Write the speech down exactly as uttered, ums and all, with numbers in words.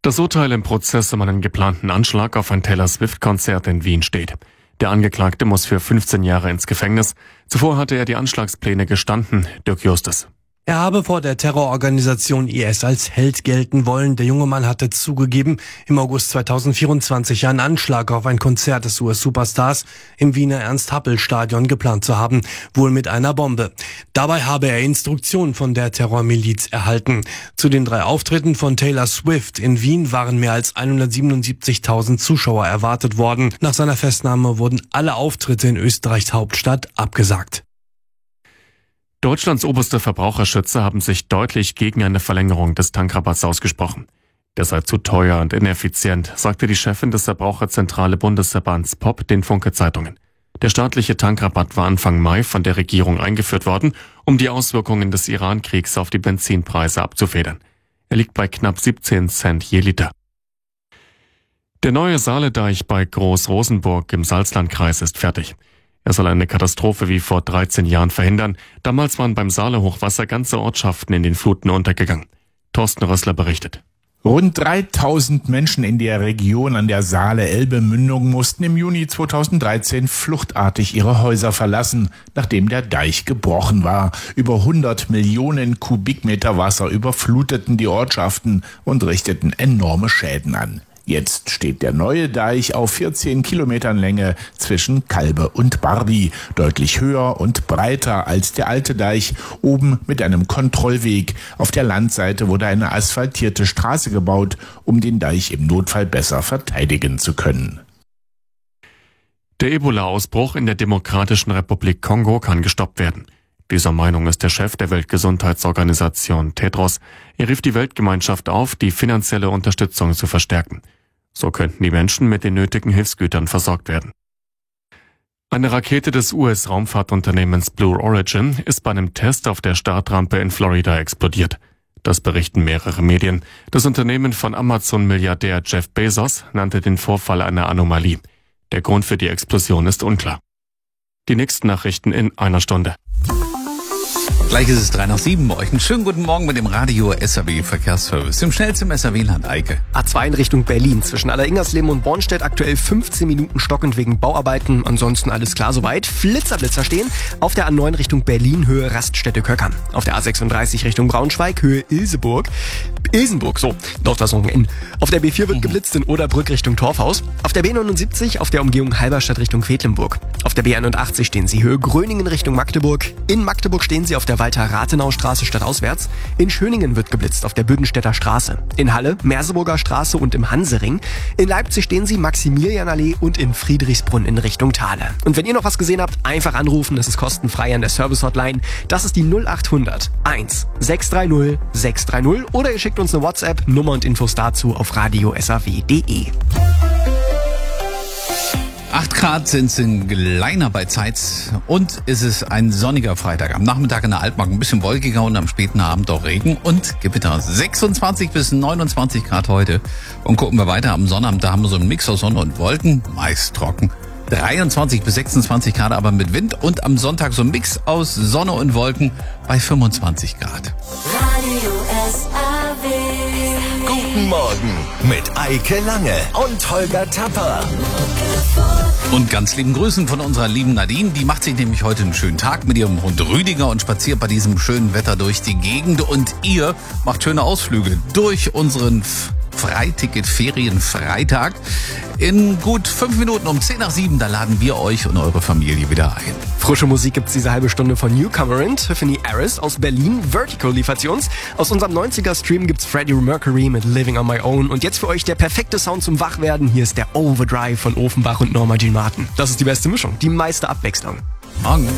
Das Urteil im Prozess um einen geplanten Anschlag auf ein Taylor Swift-Konzert in Wien steht. Der Angeklagte muss für fünfzehn Jahre ins Gefängnis. Zuvor hatte er die Anschlagspläne gestanden. Dirk Justus. Er habe vor der Terrororganisation I S als Held gelten wollen. Der junge Mann hatte zugegeben, im August zweitausendvierundzwanzig einen Anschlag auf ein Konzert des U S-Superstars im Wiener Ernst-Happel-Stadion geplant zu haben, wohl mit einer Bombe. Dabei habe er Instruktionen von der Terrormiliz erhalten. Zu den drei Auftritten von Taylor Swift in Wien waren mehr als hundertsiebenundsiebzigtausend Zuschauer erwartet worden. Nach seiner Festnahme wurden alle Auftritte in Österreichs Hauptstadt abgesagt. Deutschlands oberste Verbraucherschützer haben sich deutlich gegen eine Verlängerung des Tankrabatts ausgesprochen. Der sei zu teuer und ineffizient, sagte die Chefin des Verbraucherzentrale Bundesverbands P O P den Funke-Zeitungen. Der staatliche Tankrabatt war Anfang Mai von der Regierung eingeführt worden, um die Auswirkungen des Iran-Kriegs auf die Benzinpreise abzufedern. Er liegt bei knapp siebzehn Cent je Liter. Der neue Saaledeich bei Groß-Rosenburg im Salzlandkreis ist fertig. Er soll eine Katastrophe wie vor dreizehn Jahren verhindern. Damals waren beim Saale-Hochwasser ganze Ortschaften in den Fluten untergegangen. Thorsten Rössler berichtet. Rund dreitausend Menschen in der Region an der Saale-Elbe-Mündung mussten im Juni zweitausenddreizehn fluchtartig ihre Häuser verlassen, nachdem der Deich gebrochen war. Über hundert Millionen Kubikmeter Wasser überfluteten die Ortschaften und richteten enorme Schäden an. Jetzt steht der neue Deich auf vierzehn Kilometern Länge zwischen Kalbe und Bardi, deutlich höher und breiter als der alte Deich, oben mit einem Kontrollweg. Auf der Landseite wurde eine asphaltierte Straße gebaut, um den Deich im Notfall besser verteidigen zu können. Der Ebola-Ausbruch in der Demokratischen Republik Kongo kann gestoppt werden. Dieser Meinung ist der Chef der Weltgesundheitsorganisation Tedros. Er rief die Weltgemeinschaft auf, die finanzielle Unterstützung zu verstärken. So könnten die Menschen mit den nötigen Hilfsgütern versorgt werden. Eine Rakete des U S-Raumfahrtunternehmens Blue Origin ist bei einem Test auf der Startrampe in Florida explodiert. Das berichten mehrere Medien. Das Unternehmen von Amazon-Milliardär Jeff Bezos nannte den Vorfall eine Anomalie. Der Grund für die Explosion ist unklar. Die nächsten Nachrichten in einer Stunde. Gleich ist es drei nach sieben bei euch. Einen schönen guten Morgen mit dem Radio S R W Verkehrsservice. Im schnellsten S R W-Land, Eike. A zwei in Richtung Berlin. Zwischen Allersingersleben und Bornstedt aktuell fünfzehn Minuten stockend wegen Bauarbeiten. Ansonsten alles klar soweit. Flitzerblitzer stehen. Auf der A neun Richtung Berlin, Höhe Raststätte Köckern. Auf der A sechsunddreißig Richtung Braunschweig, Höhe Ilseburg. Ilsenburg, so. Dort was in. Auf der B vier wird geblitzt in Oderbrück Richtung Torfhaus. Auf der B neunundsiebzig auf der Umgehung Halberstadt Richtung Quedlinburg. Auf der B einundachtzig stehen Sie Höhe Gröningen Richtung Magdeburg. In Magdeburg stehen Sie auf der Walter-Rathenau-Straße stadtauswärts. In Schöningen wird geblitzt auf der Bödenstädter Straße. In Halle, Merseburger Straße und im Hansering. In Leipzig stehen Sie Maximilianallee und in Friedrichsbrunn in Richtung Thale. Und wenn ihr noch was gesehen habt, einfach anrufen, das ist kostenfrei an der Service-Hotline. Das ist die null achthundert eins sechs drei null sechs drei null oder ihr schickt uns eine WhatsApp, Nummer und Infos dazu auf radio s r w punkt d e. acht Grad sind es in Gleiner bei Zeitz und es ist ein sonniger Freitag. Am Nachmittag in der Altmark ein bisschen wolkiger und am späten Abend auch Regen und Gewitter. sechsundzwanzig bis neunundzwanzig Grad heute. Und gucken wir weiter am Sonnabend, da haben wir so einen Mix aus Sonne und Wolken, meist trocken. dreiundzwanzig bis sechsundzwanzig Grad, aber mit Wind und am Sonntag so ein Mix aus Sonne und Wolken bei fünfundzwanzig Grad. Radio S R W. Guten Morgen mit Eike Lange und Holger Tapper. Und ganz lieben Grüßen von unserer lieben Nadine. Die macht sich nämlich heute einen schönen Tag mit ihrem Hund Rüdiger und spaziert bei diesem schönen Wetter durch die Gegend. Und ihr macht schöne Ausflüge durch unseren Freiticket Ferienfreitag. In gut fünf Minuten um zehn nach sieben, da laden wir euch und eure Familie wieder ein. Frische Musik gibt's diese halbe Stunde von Newcomerin, Tiffany Harris aus Berlin, Vertical liefert's uns. Aus unserem neunziger-Stream gibt's Freddie Mercury mit Living on My Own. Und jetzt für euch der perfekte Sound zum Wachwerden. Hier ist der Overdrive von Offenbach und Norma Jean Martin. Das ist die beste Mischung, die meiste Abwechslung. Morgen.